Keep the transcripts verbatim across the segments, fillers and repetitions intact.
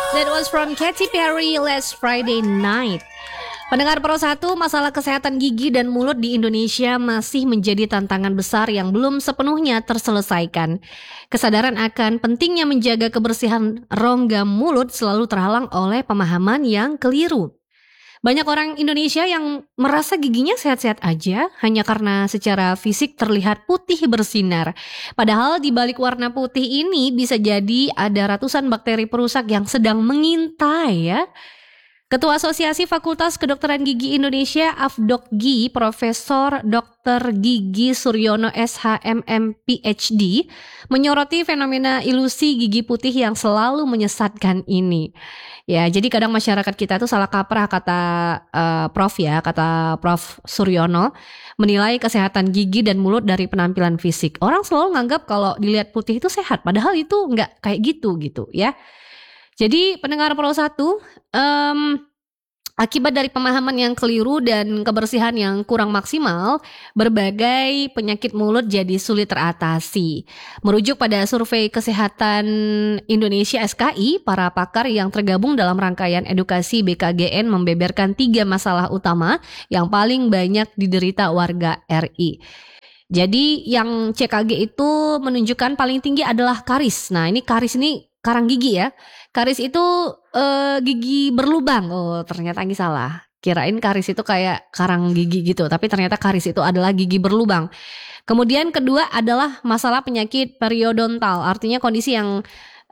That was from Katy Perry, Last Friday Night. Pendengar Pro satu, masalah kesehatan gigi dan mulut di Indonesia masih menjadi tantangan besar yang belum sepenuhnya terselesaikan. Kesadaran akan pentingnya menjaga kebersihan rongga mulut selalu terhalang oleh pemahaman yang keliru. Banyak orang Indonesia yang merasa giginya sehat-sehat aja hanya karena secara fisik terlihat putih bersinar. Padahal di balik warna putih ini bisa jadi ada ratusan bakteri perusak yang sedang mengintai ya. Ketua Asosiasi Fakultas Kedokteran Gigi Indonesia Afdokgi, Profesor Dokter Gigi Suryono S H M M P H D, menyoroti fenomena ilusi gigi putih yang selalu menyesatkan ini. Ya, jadi kadang masyarakat kita itu salah kaprah kata uh, Prof ya, kata Prof Suryono, menilai kesehatan gigi dan mulut dari penampilan fisik. Orang selalu nganggap kalau dilihat putih itu sehat, padahal itu nggak kayak gitu gitu ya. Jadi pendengar Pro satu, um, akibat dari pemahaman yang keliru dan kebersihan yang kurang maksimal, berbagai penyakit mulut jadi sulit teratasi. Merujuk pada survei kesehatan Indonesia S K I, para pakar yang tergabung dalam rangkaian edukasi B K G N membeberkan tiga masalah utama yang paling banyak diderita warga R I. Jadi yang C K G itu menunjukkan paling tinggi adalah karis. Nah ini karis ini karang gigi ya. Karis itu uh, gigi berlubang. Oh ternyata ini salah. Kirain karis itu kayak karang gigi gitu. Tapi ternyata karis itu adalah gigi berlubang. Kemudian kedua adalah masalah penyakit periodontal. Artinya kondisi yang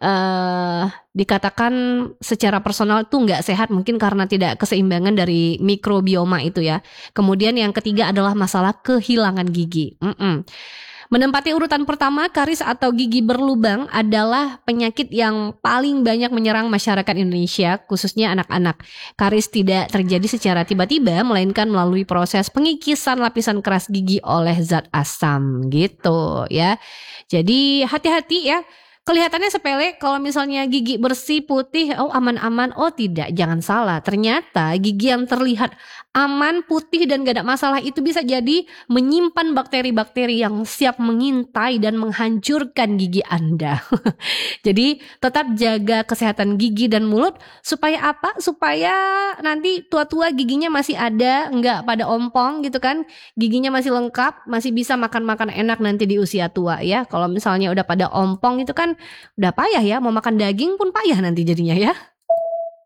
uh, dikatakan secara personal tuh nggak sehat. Mungkin karena tidak keseimbangan dari mikrobioma itu ya. Kemudian yang ketiga adalah masalah kehilangan gigi. Mm-mm. Menempati urutan pertama, karis atau gigi berlubang adalah penyakit yang paling banyak menyerang masyarakat Indonesia, khususnya anak-anak. Karis tidak terjadi secara tiba-tiba, melainkan melalui proses pengikisan lapisan keras gigi oleh zat asam, gitu ya. Jadi hati-hati ya. Kelihatannya sepele kalau misalnya gigi bersih, putih, oh aman-aman. Oh tidak, jangan salah. Ternyata gigi yang terlihat aman, putih dan gak ada masalah itu bisa jadi menyimpan bakteri-bakteri yang siap mengintai dan menghancurkan gigi Anda. Jadi tetap jaga kesehatan gigi dan mulut supaya apa? Supaya nanti tua-tua giginya masih ada, nggak pada ompong gitu kan. Giginya masih lengkap, masih bisa makan-makan enak nanti di usia tua ya. Kalau misalnya udah pada ompong itu kan udah payah ya, mau makan daging pun payah nanti jadinya ya.